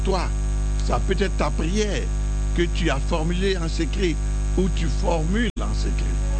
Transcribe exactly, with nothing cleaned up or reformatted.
toi. Ça peut être ta prière que tu as formulée en secret ou tu formules en secret.